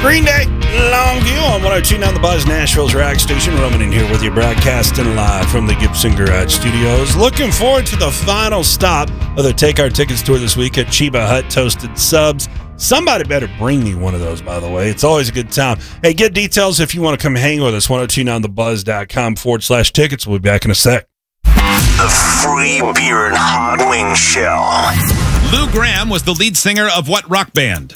Green Day, Longview on 102.9 The Buzz, Nashville's rock station. Roman in here with you, broadcasting live from the Gibson Garage Studios. Looking forward to the final stop of the Take Our Tickets tour this week at Cheba Hut Toasted Subs. Somebody better bring me one of those, by the way. It's always a good time. Hey, get details if you want to come hang with us, 1029thebuzz.com/tickets. We'll be back in a sec. The Free Beer and Hot Wing Show. Lou Gramm was the lead singer of what rock band?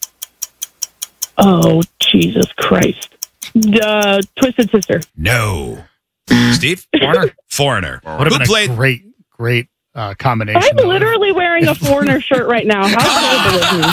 Oh, Jesus Christ. Twisted Sister. No. Steve? Foreigner. Would have been a great combination. I'm literally wearing a Foreigner shirt right now. How terrible is me?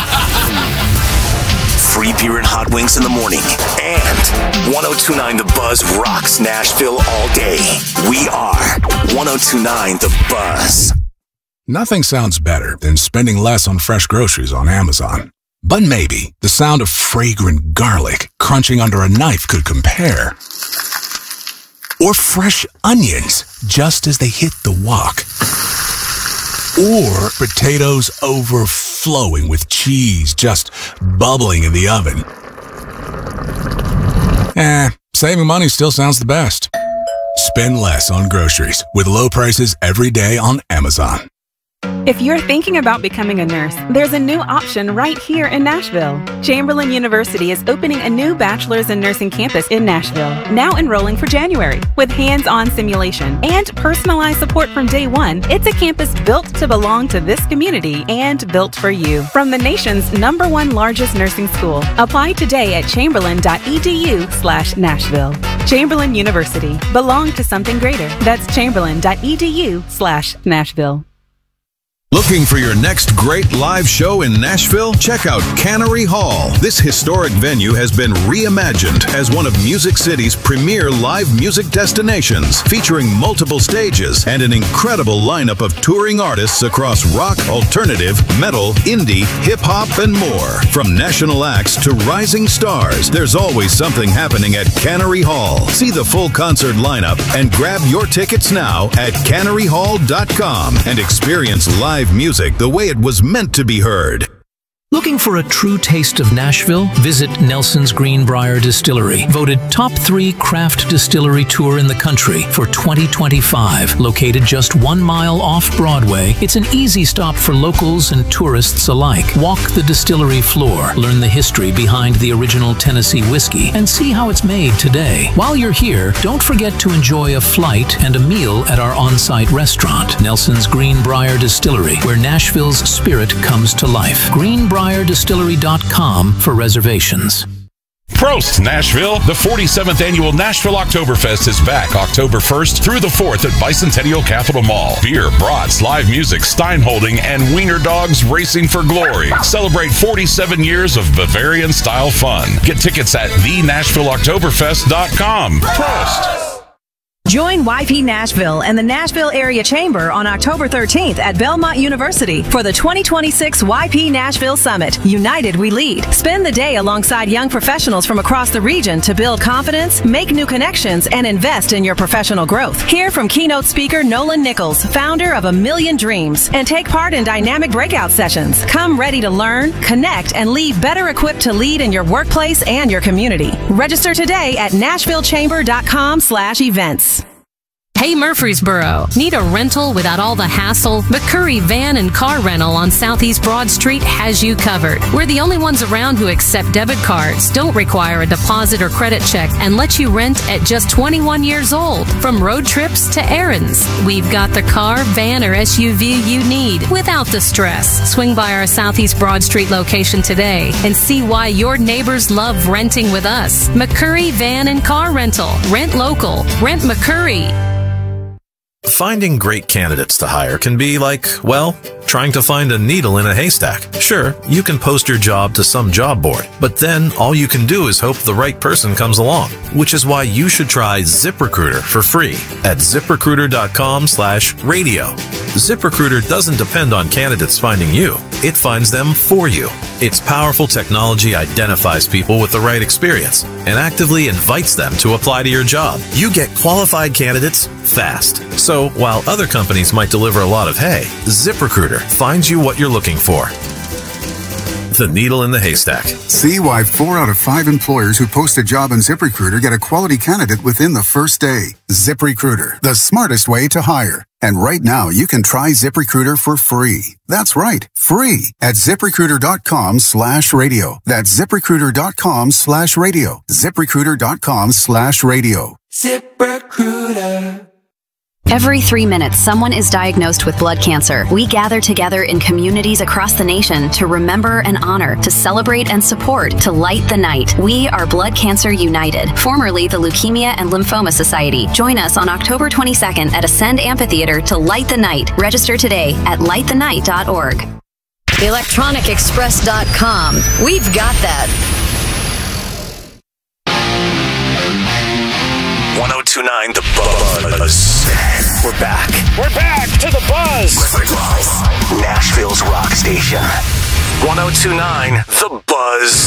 Free Beer and Hot Wings in the morning. And 1029 The Buzz rocks Nashville all day. We are 1029 The Buzz. Nothing sounds better than spending less on fresh groceries on Amazon. But maybe the sound of fragrant garlic crunching under a knife could compare. Or fresh onions just as they hit the wok. Or potatoes overflowing with cheese just bubbling in the oven. Saving money still sounds the best. Spend less on groceries with low prices every day on Amazon. If you're thinking about becoming a nurse, there's a new option right here in Nashville. Chamberlain University is opening a new bachelor's in nursing campus in Nashville, now enrolling for January. With hands-on simulation and personalized support from day one, it's a campus built to belong to this community and built for you. From the nation's #1 largest nursing school, apply today at chamberlain.edu/Nashville. Chamberlain University. Belong to something greater. That's chamberlain.edu/Nashville. Looking for your next great live show in Nashville? Check out Cannery Hall. This historic venue has been reimagined as one of Music City's premier live music destinations, featuring multiple stages and an incredible lineup of touring artists across rock, alternative, metal, indie, hip-hop, and more. From national acts to rising stars, there's always something happening at Cannery Hall. See the full concert lineup and grab your tickets now at canneryhall.com and experience live music the way it was meant to be heard. Looking for a true taste of Nashville? Visit Nelson's Greenbrier Distillery, voted top 3 craft distillery tour in the country for 2025. Located just 1 mile off Broadway, it's an easy stop for locals and tourists alike. Walk the distillery floor, learn the history behind the original Tennessee whiskey, and see how it's made today. While you're here, don't forget to enjoy a flight and a meal at our on-site restaurant, Nelson's Greenbrier Distillery, where Nashville's spirit comes to life. GreenbrierDistillery.com for reservations. Prost, Nashville! The 47th Annual Nashville Oktoberfest is back October 1st through the 4th at Bicentennial Capitol Mall. Beer, brats, live music, Steinholding, and wiener dogs racing for glory. Celebrate 47 years of Bavarian-style fun. Get tickets at thenashvilleoktoberfest.com. Prost! Join YP Nashville and the Nashville Area Chamber on October 13th at Belmont University for the 2026 YP Nashville Summit. United we lead. Spend the day alongside young professionals from across the region to build confidence, make new connections, and invest in your professional growth. Hear from keynote speaker Nolan Nichols, founder of A Million Dreams, and take part in dynamic breakout sessions. Come ready to learn, connect, and leave better equipped to lead in your workplace and your community. Register today at nashvillechamber.com/events. Hey Murfreesboro, need a rental without all the hassle? McCurry Van and Car Rental on Southeast Broad Street has you covered. We're the only ones around who accept debit cards, don't require a deposit or credit check, and let you rent at just 21 years old. From road trips to errands, we've got the car, van, or SUV you need without the stress. Swing by our Southeast Broad Street location today and see why your neighbors love renting with us. McCurry Van and Car Rental. Rent local. Rent McCurry. Finding great candidates to hire can be like, well, trying to find a needle in a haystack. Sure, you can post your job to some job board, but then all you can do is hope the right person comes along, which is why you should try ZipRecruiter for free at ZipRecruiter.com/radio. ZipRecruiter doesn't depend on candidates finding you. It finds them for you. Its powerful technology identifies people with the right experience and actively invites them to apply to your job. You get qualified candidates fast. So while other companies might deliver a lot of hay, ZipRecruiter finds you what you're looking for. the needle in the haystack. See why 4 out of 5 employers who post a job on ZipRecruiter get a quality candidate within the first day. ZipRecruiter, the smartest way to hire. And right now, you can try ZipRecruiter for free. That's right, free at ZipRecruiter.com/radio. That's ZipRecruiter.com/radio. ZipRecruiter.com/radio. ZipRecruiter. Every 3 minutes, someone is diagnosed with blood cancer. We gather together in communities across the nation to remember and honor, to celebrate and support, to light the night. We are Blood Cancer United, formerly the Leukemia and Lymphoma Society. Join us on October 22nd at Ascend Amphitheater to light the night. Register today at lightthenight.org. ElectronicExpress.com. We've got that. 1029 The Buzz. We're back. We're back to The Buzz. Nashville's rock station. 1029 The Buzz.